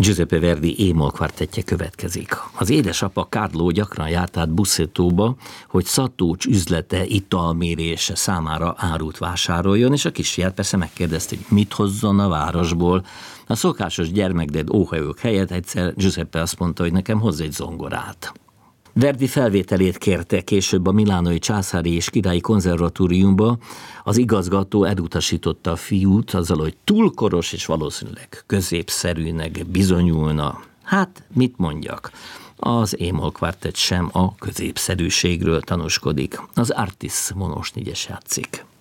Giuseppe Verdi E-moll kvartettje következik. Az édesapa Carlo gyakran járt át Bussetóba, hogy Szatócs üzlete italmérése számára árut vásároljon, és a kisfiát persze megkérdezte, hogy mit hozzon a városból. A szokásos gyermekded óhajók helyett egyszer Giuseppe azt mondta, hogy nekem hozz egy zongorát. Verdi felvételét kérte később a milánói császári és királyi konzervatóriumba, az igazgató elutasította a fiút azzal, hogy túl koros és valószínűleg középszerűnek bizonyulna. Hát, mit mondjak? Az E-moll kvartett sem a középszerűségről tanúskodik. Az Artis vonós négyes játszik.